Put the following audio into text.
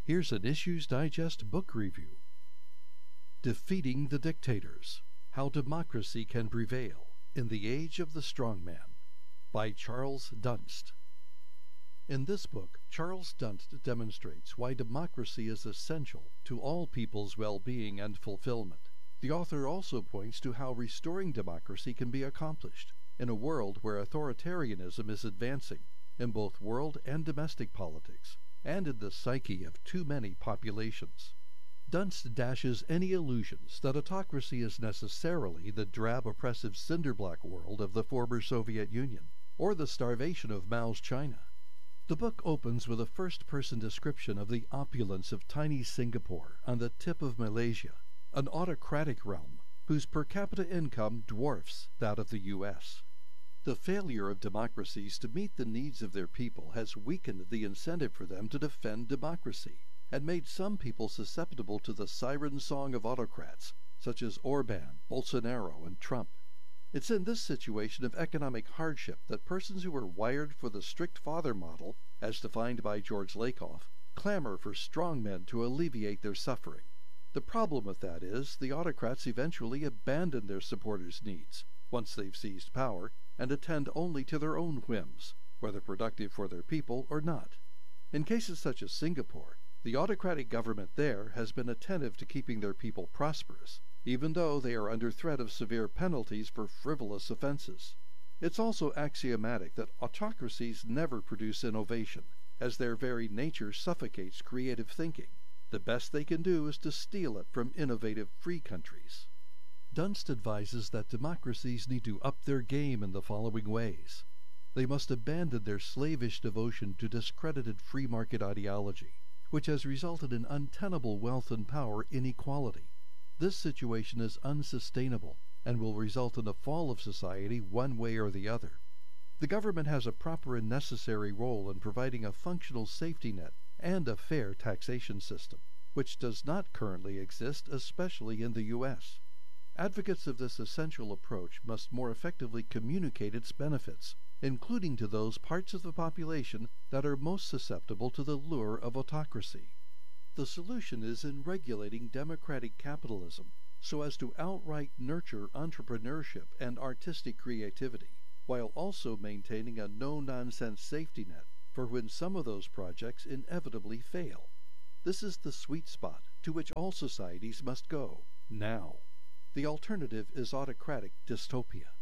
Here's an Issues Digest book review. Defeating the Dictators: How Democracy Can Prevail in the Age of the Strongman, by Charles Dunst. In this book, Charles Dunst demonstrates why democracy is essential to all people's well-being and fulfillment. The author also points to how restoring democracy can be accomplished in a world where authoritarianism is advancing in both world and domestic politics, and in the psyche of too many populations. Dunst dashes any illusions that autocracy is necessarily the drab, oppressive cinderblock world of the former Soviet Union, or the starvation of Mao's China. The book opens with a first-person description of the opulence of tiny Singapore on the tip of Malaysia, an autocratic realm whose per capita income dwarfs that of the U.S. The failure of democracies to meet the needs of their people has weakened the incentive for them to defend democracy, and made some people susceptible to the siren song of autocrats, such as Orban, Bolsonaro, and Trump. It's in this situation of economic hardship that persons who are wired for the strict father model, as defined by George Lakoff, clamor for strongmen to alleviate their suffering. The problem with that is the autocrats eventually abandon their supporters' needs, once they've seized power, and attend only to their own whims, whether productive for their people or not. In cases such as Singapore, the autocratic government there has been attentive to keeping their people prosperous, even though they are under threat of severe penalties for frivolous offenses. It's also axiomatic that autocracies never produce innovation, as their very nature suffocates creative thinking. The best they can do is to steal it from innovative free countries. Dunst advises that democracies need to up their game in the following ways. They must abandon their slavish devotion to discredited free market ideology, which has resulted in untenable wealth and power inequality. This situation is unsustainable and will result in the fall of society one way or the other. The government has a proper and necessary role in providing a functional safety net and a fair taxation system, which does not currently exist, especially in the U.S. Advocates of this essential approach must more effectively communicate its benefits, including to those parts of the population that are most susceptible to the lure of autocracy. The solution is in regulating democratic capitalism so as to outright nurture entrepreneurship and artistic creativity, while also maintaining a no-nonsense safety net for when some of those projects inevitably fail. This is the sweet spot to which all societies must go, now. The alternative is autocratic dystopia.